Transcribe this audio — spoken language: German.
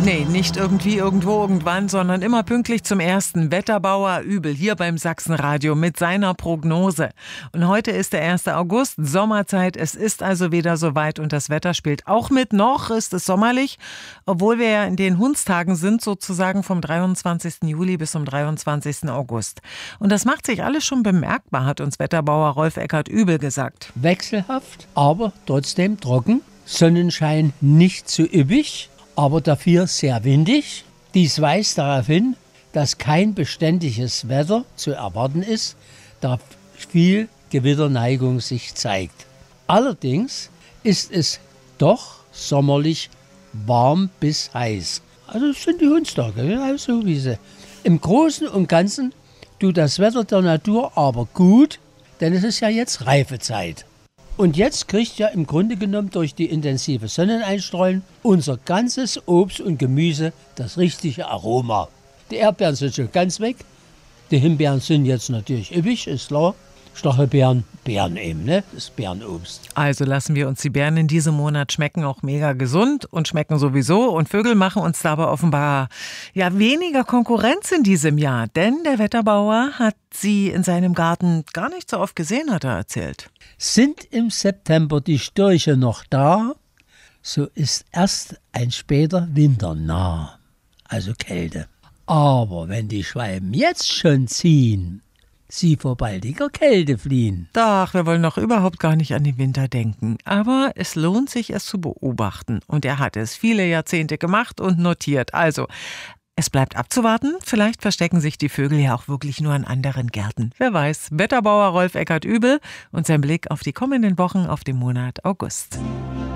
Nee, nicht irgendwie, irgendwo, irgendwann, sondern immer pünktlich zum ersten. Wetterbauer Übel hier beim Sachsenradio mit seiner Prognose. Und heute ist der 1. August, Sommerzeit. Es ist also wieder soweit und das Wetter spielt auch mit. Noch ist es sommerlich, obwohl wir ja in den Hundstagen sind, sozusagen vom 23. Juli bis zum 23. August. Und das macht sich alles schon bemerkbar, hat uns Wetterbauer Rolf Eckert Übel gesagt. Wechselhaft, aber trotzdem trocken. Sonnenschein nicht zu üppig, aber dafür sehr windig. Dies weist darauf hin, dass kein beständiges Wetter zu erwarten ist, da viel Gewitterneigung sich zeigt. Allerdings ist es doch sommerlich warm bis heiß. Also das sind die Hundstage, ja, so wie sie. Im Großen und Ganzen tut das Wetter der Natur aber gut, denn es ist ja jetzt Reifezeit. Und jetzt kriegt ja im Grunde genommen durch die intensive Sonneneinstrahlen unser ganzes Obst und Gemüse das richtige Aroma. Die Erdbeeren sind schon ganz weg, die Himbeeren sind jetzt natürlich üppig, ist klar. Stachelbeeren, Beeren eben, ne? Das ist Beerenobst. Also lassen wir uns die Beeren in diesem Monat schmecken, auch mega gesund und schmecken sowieso. Und Vögel machen uns dabei offenbar ja weniger Konkurrenz in diesem Jahr. Denn der Wetterbauer hat sie in seinem Garten gar nicht so oft gesehen, hat er erzählt. Sind im September die Störche noch da, so ist erst ein später Winter nah, also Kälte. Aber wenn die Schwalben jetzt schon ziehen, sie vor baldiger Kälte fliehen. Ach, wir wollen doch überhaupt gar nicht an den Winter denken. Aber es lohnt sich, es zu beobachten. Und er hat es viele Jahrzehnte gemacht und notiert. Also, es bleibt abzuwarten. Vielleicht verstecken sich die Vögel ja auch wirklich nur in anderen Gärten. Wer weiß. Wetterbauer Rolf Eckert Übel und sein Blick auf die kommenden Wochen auf den Monat August.